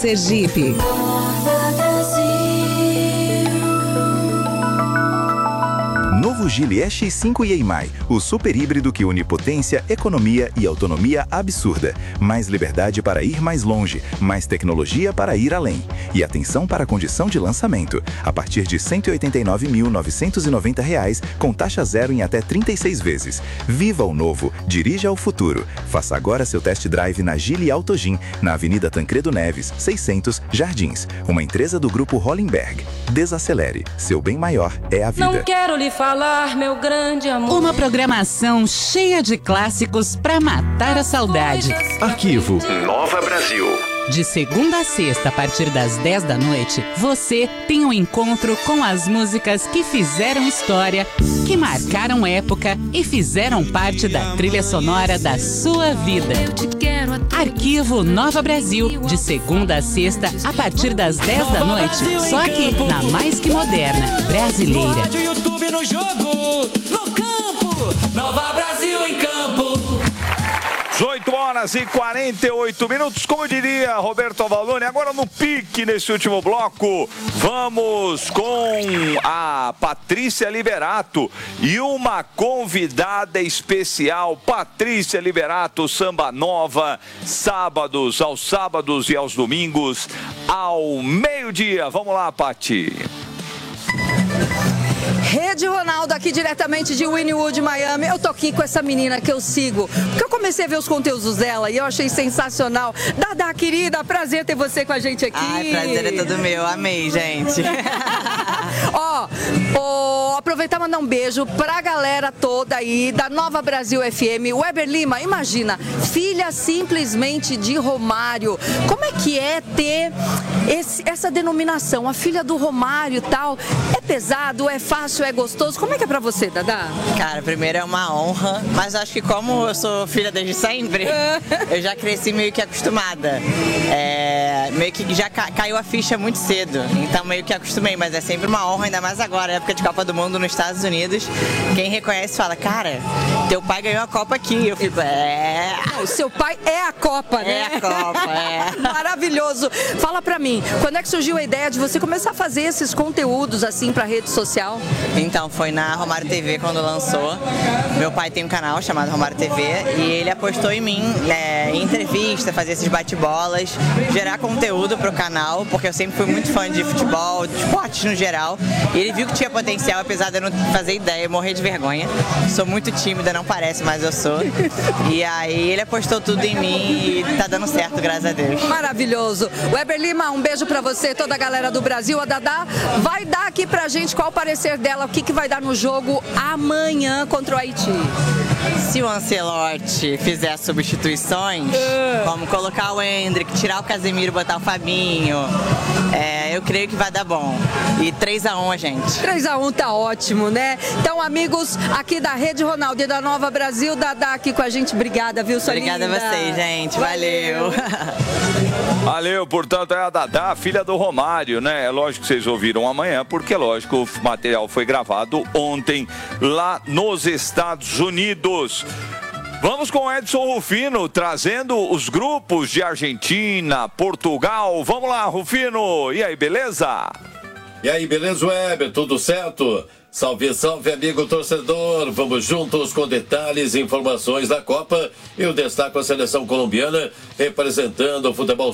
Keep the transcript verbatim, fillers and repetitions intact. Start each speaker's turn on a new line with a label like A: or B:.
A: Sergipe.
B: Novo Geely E X cinco E M I, o super híbrido que une potência, economia e autonomia absurda. Mais liberdade para ir mais longe, mais tecnologia para ir além. E atenção para a condição de lançamento. A partir de cento e oitenta e nove mil novecentos e noventa reais, com taxa zero em até trinta e seis vezes. Viva o novo, dirija ao futuro. Faça agora seu test drive na Geely Autogym, na Avenida Tancredo Neves, seiscentos, Jardins. Uma empresa do grupo Hollenberg. Desacelere, seu bem maior é a vida.
C: Não quero lhe falar, meu grande amor.
A: Uma programação cheia de clássicos pra matar a saudade.
D: Arquivo Nova Brasil.
A: De segunda a sexta, a partir das dez da noite, você tem um encontro com as músicas que fizeram história, que marcaram época e fizeram parte da trilha sonora da sua vida. Arquivo Nova Brasil, de segunda a sexta, a partir das dez da noite, só aqui na Mais Que Moderna, brasileira.
E: No jogo, no campo, Nova Brasil em campo.
F: dezoito horas e quarenta e oito minutos, como diria Roberto Avalone, agora no pique nesse último bloco, vamos com a Patrícia Liberato e uma convidada especial, Patrícia Liberato, Samba Nova, sábados, aos sábados e aos domingos, ao meio-dia. Vamos lá, Pati.
G: Rede Ronaldo, aqui diretamente de Wynwood, Miami. Eu tô aqui com essa menina que eu sigo, porque eu comecei a ver os conteúdos dela e eu achei sensacional. Dada, querida, prazer ter você com a gente aqui.
H: Ai, prazer é todo meu, amei, gente.
G: Ó, oh, aproveitar e mandar um beijo pra galera toda aí da Nova Brasil F M. Weber Lima, imagina, filha simplesmente de Romário. Como é que é ter esse, essa denominação, a filha do Romário e tal? É pesado, é fácil, é gostoso? Como é que é pra você, Dada?
H: Cara, primeiro é uma honra, mas acho que como eu sou filha desde sempre, eu já cresci meio que acostumada. É, meio que já ca caiu a ficha muito cedo, então meio que acostumei, mas é sempre uma honra, ainda mais agora, época de Copa do Mundo nos Estados Unidos. Quem reconhece fala, cara, teu pai ganhou a Copa aqui. Eu fico, é...
G: O seu pai é a Copa, né?
H: É a Copa, é.
G: Maravilhoso. Fala pra mim, quando é que surgiu a ideia de você começar a fazer esses conteúdos assim pra rede social?
H: Então, foi na Romário T V quando lançou. Meu pai tem um canal chamado Romário T V e ele apostou em mim, é, em entrevista, fazer esses bate-bolas, gerar conteúdo pro canal, porque eu sempre fui muito fã de futebol, de esportes no geral. E ele viu que tinha potencial, apesar de eu não fazer ideia, morrer de vergonha. Sou muito tímida, não parece, mas eu sou. E aí ele apostou tudo em mim e tá dando certo, graças a Deus.
G: Maravilhoso. Weber Lima, um beijo pra você, toda a galera do Brasil. A Dada vai dar aqui pra gente qual o parecer dela, o que, que vai dar no jogo amanhã contra o Haiti.
H: Se o Ancelotti fizer substituições, uh. como colocar o Endrick, tirar o Casemiro, botar o Fabinho, é, eu creio que vai dar bom. E três a um a gente.
G: três a um tá ótimo, né? Então, amigos aqui da Rede Ronaldo e da Nova Brasil, Dada aqui com a gente. Obrigada, viu, sua
H: Obrigada
G: linda.
H: a vocês, gente. Valeu.
F: Valeu, portanto, é a Dada, filha do Romário, né? É lógico que vocês ouviram amanhã, porque, lógico, o material foi gravado ontem lá nos Estados Unidos. Vamos com Edson Rufino, trazendo os grupos de Argentina, Portugal. Vamos lá, Rufino. E aí, beleza?
I: E aí, beleza, Weber? Tudo certo? Salve, salve, amigo torcedor. Vamos juntos com detalhes e informações da Copa. Eu destaco a seleção colombiana representando o futebol